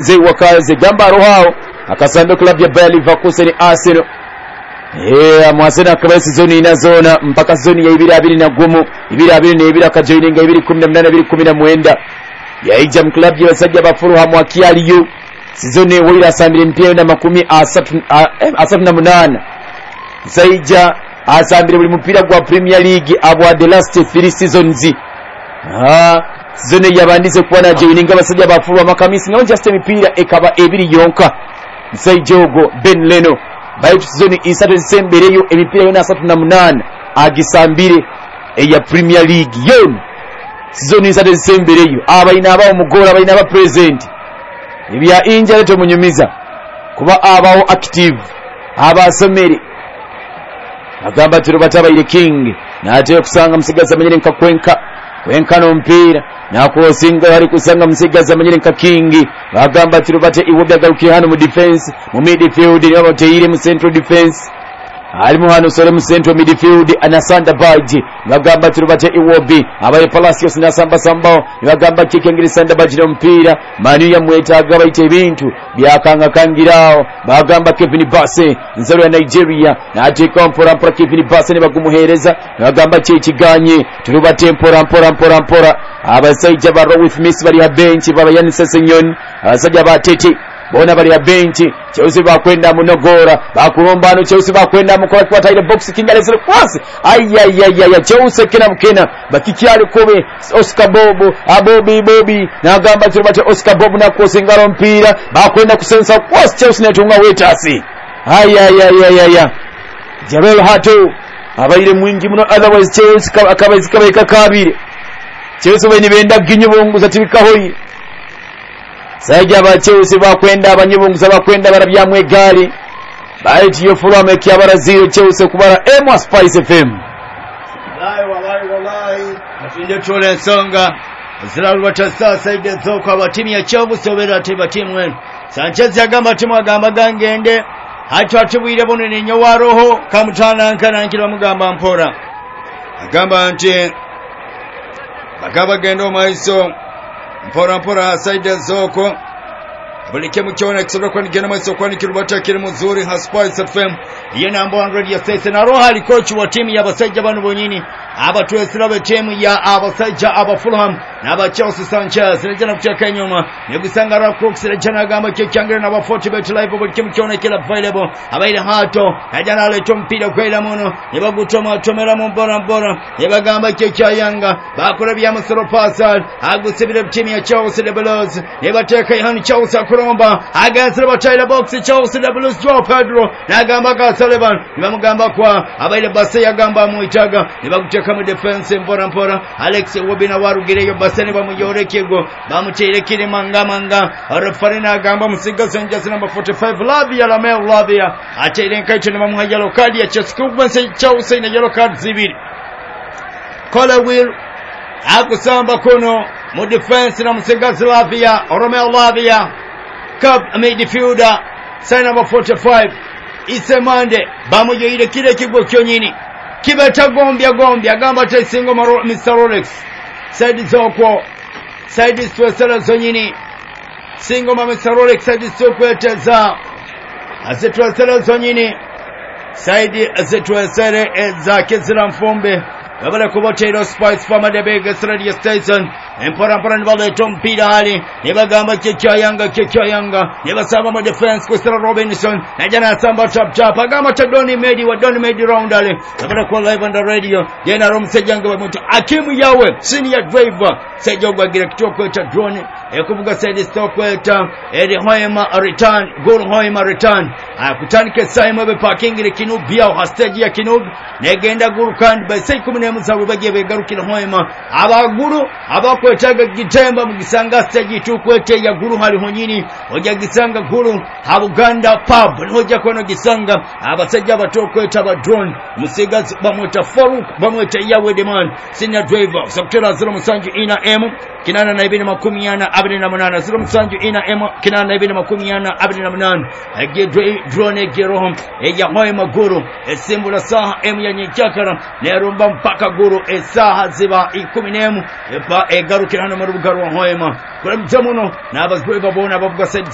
ze wakaze gamba rohao akasando club ya Bayer Leverkusen Arsenal Amasena akaba season ina zona mpaka season ya 2020 akajoininga 2018 yaija mu club y'abasajja bafuru hamwe akiyaliyo season ewira asambire mpira na 38 zaija asambire buli mupira gwa Premier League abwa the last 3 seasons season yabandise kuwana joininga abasajja bafuru amakamisi ngawo just emipira ekaba ebiri yonka Zaijogo Ben Leno Bayo season isatu sembereyo emipira yona 38 agisambire eya Premier League yon season isatu sembereyo abaina abawo mugora abaina aba present ebya injury to munyumiza kuba abawo active abasomere agamba tiro batabaire King nate kusanga musigaza manyire nkakwenka no mpira nakuosinga hari kusanga musigaza manyire nka King bagamba tiro bate iwobya garukiye hano mu defense mu midfield nibo teire mu central defense alimu hano sore mu central midfield anasanda baji bagamba tiro bate iwobi abaye Palacios nasamba sambao bagamba kikengiri sanda baji no mpira manu ya mweta agaba ite bintu byakanga kangirao bagamba Kevin Bassey nzaro ya Nigeria na ate kompora Kevin Bassey bagumuhereza bagamba kiganye tiro bate mpora abasajja ba with Miss bali ya bench baba yanise senyoni abasajja ba tete bona bali ya bench Chelsea bakwenda munogora bakurombano Chelsea bakwenda mukola kwata ile box kingalezero kwasi ayayaya Chelsea kina mkena bakikyali kobe Oscar Bobo Bobi na gamba tubate Oscar Bobo na kusingalo mpira bakwenda kusensa kwasi Chelsea netunga wetasi ayayaya Jabel Hato abaire mwingi muno otherwise Chelsea akabazika kabire Chelsea bene benda ginyubunguza tibikahoyi Sajja ba Chelsea bakwenda abanyubunguza bakwenda barabyamwe gari baiti yo fulwa mekia bara 0 Chelsea kubara Emma Spice FM wallahi afinde tole songa ziralu batasa side zoko abatimu ya Chelsea sobera tiba timu wenu Sanchez yagamba timu agamba gangende hati atubwire bonene nyo waroho kamutana nkana nkira mugamba mpora agamba nti bagaba gendo maiso mpora side zoko bulike mukyona kisobola kwandikira maiso kwandikira bata kiri muzuri Spice FM yena ambo radio station aro hali coach wa timu ya basajja bano bonyini abatwesira be timu ya abasajja aba Fulham naba Chelsea Sanchez rejana kucheka nyuma negusanga ra Crooks rejana gamba kekyangira naba 40 bet live bulike mukyona kila available abaire hato ajana leto mpira kwela muno nebagutoma tomera mu mbora nebagamba kekyayanga bakora bya musoro pasal agusibire timu ya Chelsea the Blues nebateka ihan Chelsea kuromba agansira batayira box Chelsea the Blues draw Pedro nagamba ka Sullivan nibamugamba kwa abaire Bassey yagamba muitaga nibaguteka mu defense mpora Alex Wobina warugireyo Bassey bamuyorekego bamuterekire manga referee agamba musiga Sanchez number 45 Lavia aterenka icho nibamuha yellow card ya Chelsea na yellow card zibiri Colwell akusamba kono mu defense na musiga Lavia Romeo Lavia Cup midfielder sign number 45 Isemande bamuyoire kile kigwo kyonyini kibeta gombya gamba tesingo Mr Rolex side zoko side twesela zonyini singo Mr Rolex side zokweteza azetwesela zonyini side azetwesele ezake ziramfombe babala kubotero Spice Farmer de Vegas radio station empora nibale tompira hali nebagamba kekyayanga nebasaba mu defense Costa Robinson najana samba tap agamba ta Donny Medi round hali babala ko live on the radio yena romsejanga bamuto Akimu Yawe senior driver sejogwa gira kitoko ta drone ekuvuga side stop kweta eri Hoima return akutanike Simon be parking ile Kinub bia hostage ya Kinub negenda gurukan by say muzabu bagiye garukira Hoima abaguru abakwetaga gitemba mugisanga stage tukwete ya guru hali honyini hoja gisanga guru habuganda pub hoja kono gisanga abasajja batokweta ba drone musiga bamweta Faruk bamweta Yawe demand senior driver Dr. Azro Musanju ina M kinana na ibini makumi yana abini na munana Azro Musanju ina M kinana na ibini makumi yana abini na munana ege drone gerohom ya Hoima guru esimbula saha M ya nyakara ne rumba mpaka guru esaha ziba 10 epa egarukira hano mu rubuga rwa Hoima kuri mjamuno n'abazwe babona bavuga